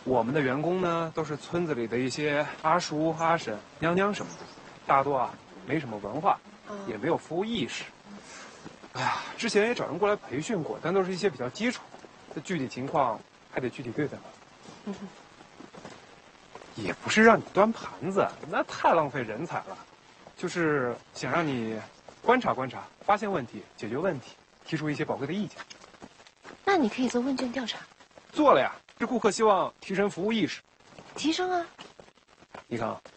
我们的员工呢，都是村子里的一些阿叔、阿婶、娘娘什么的，大多啊没什么文化，也没有服务意识。哎呀，之前也找人过来培训过，但都是一些比较基础的，这具体情况还得具体对待了。也不是让你端盘子，那太浪费人才了，就是想让你观察观察，发现问题，解决问题，提出一些宝贵的意见。 那你可以做问卷调查。 做了呀，是顾客希望提升服务意识。 提升啊。 你看啊，